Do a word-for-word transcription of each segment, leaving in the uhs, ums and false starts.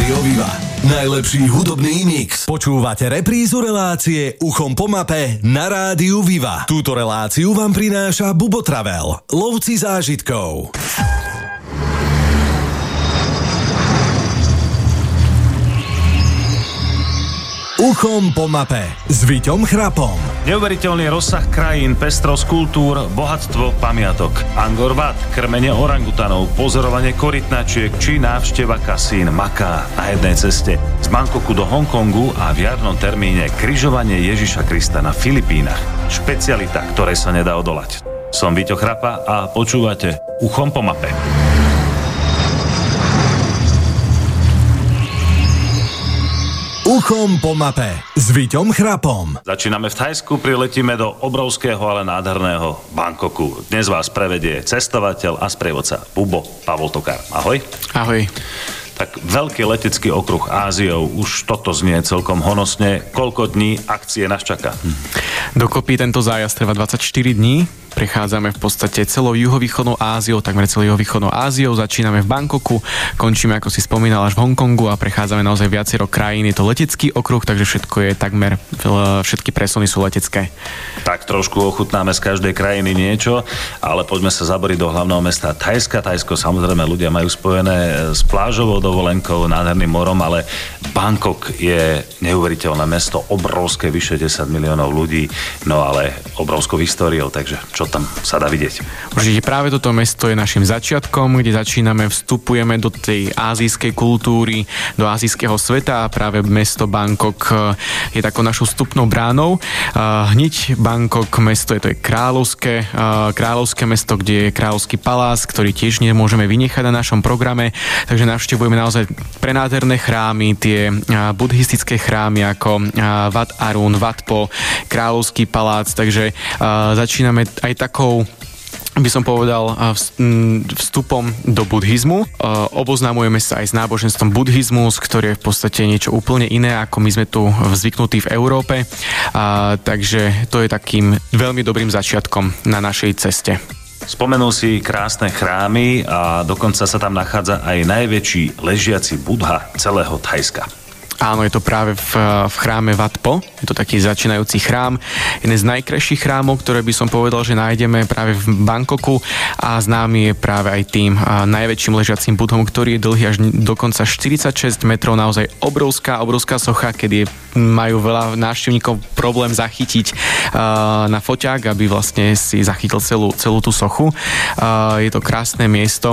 Rádio Viva. Najlepší hudobný mix. Počúvate reprízu relácie Uchom po mape na Rádiu Viva. Túto reláciu vám prináša Bubo Travel, lovci zážitkov. Uchom po mape s Viťom Chrapom. Neuveriteľný rozsah krajín, pestrosť kultúr, bohatstvo pamiatok. Angkor Wat, krmenie orangutanov, pozorovanie korytnačiek či návšteva kasín Maká na jednej ceste. Z Bangkoku do Hongkongu a v jarnom termíne križovanie Ježiša Krista na Filipínach. Špecialita, ktorej sa nedá odolať. Som Viťo Chrapa a počúvate Uchom po mape. Uchom po mape s Viťom Chrapom. Začíname v Thajsku, priletíme do obrovského, ale nádherného Bangkoku. Dnes vás prevedie cestovateľ a sprievodca Bubo Pavol Tokár. Ahoj. Ahoj. Tak veľký letecký okruh Áziou, už toto znie celkom honosne. Koľko dní akcie nás čaká? Hm. Dokopy tento zájazd trvá dvadsaťštyri dní. Prechádzame v podstate celou juhovýchodnou Áziou, takmer celou juhovýchodnou Áziou. Začíname v Bangkoku, končíme, ako si spomínal, až v Hongkongu a prechádzame naozaj viacero krajín. Je to letecký okruh, takže všetko je takmer, všetky presuny sú letecké. Tak trošku ochutnáme z každej krajiny niečo, ale poďme sa zaboriť do hlavného mesta Thajska. Thajsko samozrejme ľudia majú spojené s plážovou dovolenkou, nádherným morom, ale Bangkok je neuveriteľné mesto, obrovské, vyše desať miliónov ľudí, no ale obrovskou históriou, takže čo tam sa dá vidieť? Určite práve toto mesto je našim začiatkom, kde začíname, vstupujeme do tej ázijskej kultúry, do ázijského sveta a práve mesto Bangkok je takou našou vstupnou bránou. Hneď Bangkok mesto je to je kráľovské, kráľovské mesto, kde je kráľovský palác, ktorý tiež nemôžeme vynechať na našom programe, takže navštevujeme naozaj prenádherné chrámy, tie buddhistické chrámy ako Wat Arun, Wat Po, kráľovský palác, takže začíname aj takou, by som povedal, vstupom do buddhizmu. Oboznámujeme sa aj s náboženstvom buddhizmus, ktoré je v podstate niečo úplne iné, ako my sme tu zvyknutí v Európe. A, takže to je takým veľmi dobrým začiatkom na našej ceste. Spomenul si krásne chrámy a dokonca sa tam nachádza aj najväčší ležiaci Budha celého Thajska. Áno, je to práve v, v chráme Wat Po. Je to taký začínajúci chrám. Jeden z najkrajších chrámov, ktoré by som povedal, že nájdeme práve v Bangkoku a známy je práve aj tým najväčším ležiacím budhom, ktorý je dlhý až dokonca štyridsaťšesť metrov. Naozaj obrovská, obrovská socha, kedy majú veľa návštevníkov problém zachytiť uh, na foťák, aby vlastne si zachytil celú, celú tú sochu. Uh, je to krásne miesto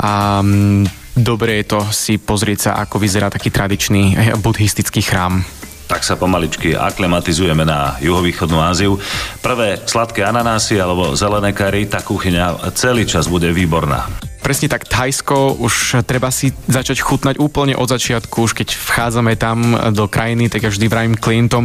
a um, dobre je to si pozrieť sa, ako vyzerá taký tradičný buddhistický chrám. Tak sa pomaličky aklimatizujeme na juhovýchodnú Áziu. Prvé sladké ananásy alebo zelené kary, tá kuchyňa celý čas bude výborná. Presne tak, Thajsko už treba si začať chutnať úplne od začiatku, už keď vchádzame tam do krajiny, tak ja vždy vravím klientom,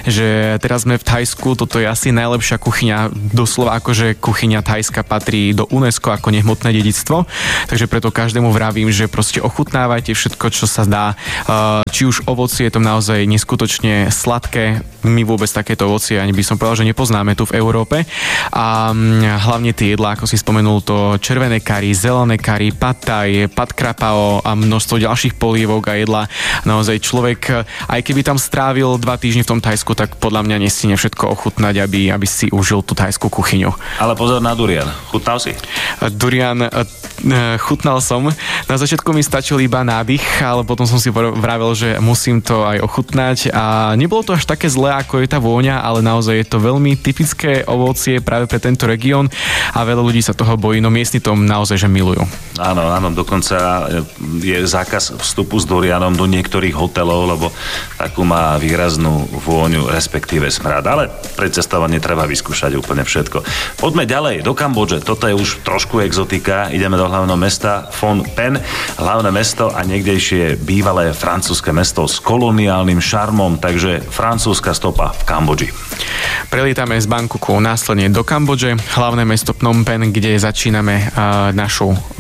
že teraz sme v Thajsku, toto je asi najlepšia kuchyňa, doslova akože kuchyňa Thajska patrí do UNESCO ako nehmotné dedičstvo, takže preto každému vravím, že proste ochutnávajte všetko, čo sa dá, či už ovocie je to naozaj neskutočne sladké, my vôbec takéto ovocie ani by som povedal, že nepoznáme tu v Európe a hlavne tie jedlá, ako si spomenul, to červené kari, zelené kari, pad thai, pad krapao a množstvo ďalších polievok a jedla. Naozaj človek, aj keby tam strávil dva týždne v tom Thajsku, tak podľa mňa nestíne všetko ochutnať, aby, aby si užil tú thajskú kuchyňu. Ale pozor na durian. Chutnal si? Durian chutnal som. Na začiatku mi stačil iba nádych, ale potom som si vravel, že musím to aj ochutnať a nebolo to až také zlé, ako je tá vôňa, ale naozaj je to veľmi typické ovocie práve pre tento región a veľa ľudí sa toho bojí, no miestni to naozaj že milujú. Áno, áno, dokonca je zákaz vstupu s durianom do niektorých hotelov, lebo takú má výraznú vôňu, respektíve smrad. Ale pre cestovanie treba vyskúšať úplne všetko. Poďme ďalej do Kambodže. Toto je už trošku exotika. Ideme do hlavného mesta Phnom Penh. Hlavné mesto a niekdejšie bývalé francúzske mesto s koloniálnym šarmom, takže francúzska stopa v Kambodži. Prelietame z Bangkoku následne do Kambodže, hlavné mesto Phnom Penh, kde začíname uh, našu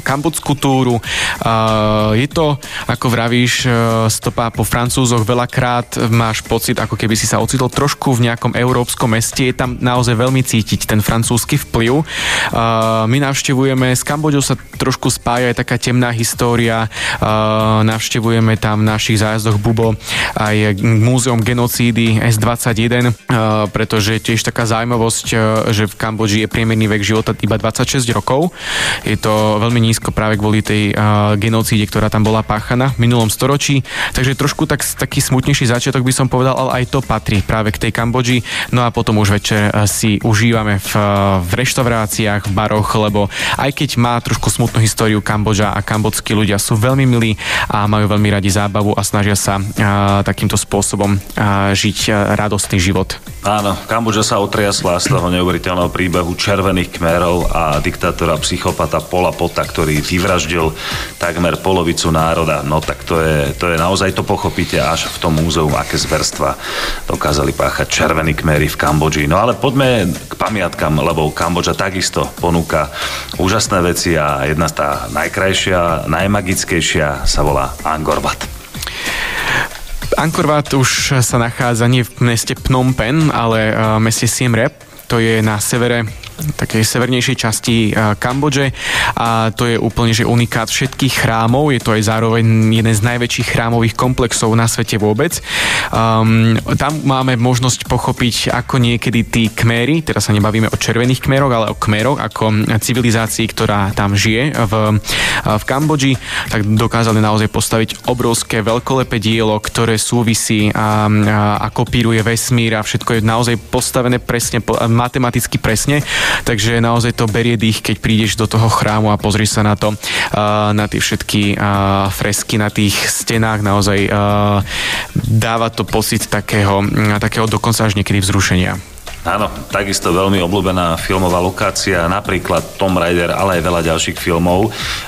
kambodskú túru. Je to, ako vravíš, stopa po Francúzoch, veľakrát máš pocit, ako keby si sa ocitol trošku v nejakom európskom meste. Je tam naozaj veľmi cítiť ten francúzsky vplyv. My navštevujeme, s Kambodžou sa trošku spája aj taká temná história. Navštevujeme tam v našich zájazdoch Bubo aj múzeum genocídy es dvadsaťjeden, pretože tiež taká zaujímavosť, že v Kambodži je priemerný vek života iba dvadsaťšesť rokov. Je to veľmi nízko práve kvôli tej uh, genocíde, ktorá tam bola páchaná v minulom storočí. Takže trošku tak, taký smutnejší začiatok by som povedal, ale aj to patrí práve k tej Kambodži. No a potom už večer uh, si užívame v, uh, v reštauráciách, v baroch, lebo aj keď má trošku smutnú históriu Kambodža a kambodskí ľudia sú veľmi milí a majú veľmi radi zábavu a snažia sa uh, takýmto spôsobom uh, žiť uh, radostný život. Áno, Kambodža sa otriasla z toho neuveriteľného príbehu červených kmerov a diktátora psychopata Pola Pota, ktorý vyvraždil takmer polovicu národa. No tak to je, to je naozaj, to pochopíte až v tom múzeu, aké zverstva dokázali páchať červení kmery v Kambodži. No ale poďme k pamiatkam, lebo Kambodža takisto ponúka úžasné veci a jedna z tá najkrajšia, najmagickejšia sa volá Angkor Wat. Angkor Wat už sa nachádza nie v meste Phnom Penh, ale v meste Siem Reap. To je na severe, takej severnejšej časti Kambodže a to je úplne že unikát všetkých chrámov. Je to aj zároveň jeden z najväčších chrámových komplexov na svete vôbec. Um, tam máme možnosť pochopiť, ako niekedy tí kméri, teraz sa nebavíme o červených kméroch, ale o kméroch, ako civilizácii, ktorá tam žije v, v Kambodži, tak dokázali naozaj postaviť obrovské veľkolepé dielo, ktoré súvisí a, a, a kopíruje vesmír a všetko je naozaj postavené presne, matematicky presne. Takže naozaj to berie dých, keď prídeš do toho chrámu a pozrieš sa na to, na tie všetky fresky na tých stenách, naozaj dáva to pocit takého, takého dokonca až niekedy vzrušenia. Áno, takisto veľmi obľúbená filmová lokácia, napríklad Tomb Raider, ale aj veľa ďalších filmov. E,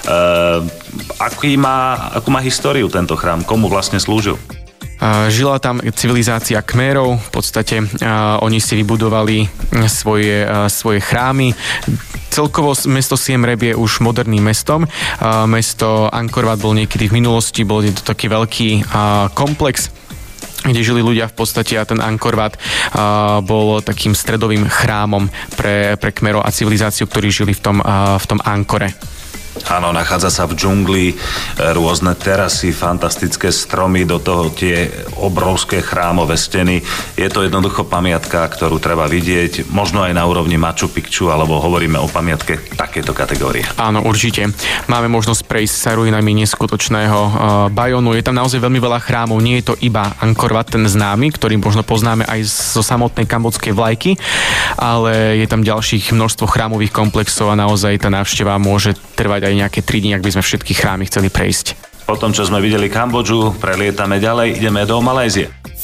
aký má, akú má históriu tento chrám? Komu vlastne slúžil? Žila tam civilizácia Kmérov, v podstate uh, oni si vybudovali svoje, uh, svoje chrámy. Celkovo mesto Siem Reap je už moderným mestom. Uh, mesto Angkor Wat bol niekedy v minulosti, bol to taký veľký uh, komplex, kde žili ľudia v podstate a ten Angkor Wat uh, bol takým stredovým chrámom pre, pre Kmérov a civilizáciu, ktorí žili v tom, uh, v tom Angkore. Áno, nachádza sa v džungli, rôzne terasy, fantastické stromy, do toho tie obrovské chrámové steny. Je to jednoducho pamiatka, ktorú treba vidieť, možno aj na úrovni Machu Picchu, alebo hovoríme o pamiatke takéto kategórie. Áno, určite. Máme možnosť prejsť sa ruinami neskutočného uh, Bajonu. Je tam naozaj veľmi veľa chrámov. Nie je to iba Angkor Wat, ten známy, ktorý možno poznáme aj zo samotnej kambodskej vlajky, ale je tam ďalších množstvo chrámových komplexov a naozaj tá návšteva môže trvať aj nejaké tri dni, ak by sme všetky chrámy chceli prejsť. Po tom, čo sme videli Kambodžu, prelietame ďalej, ideme do Malajzie.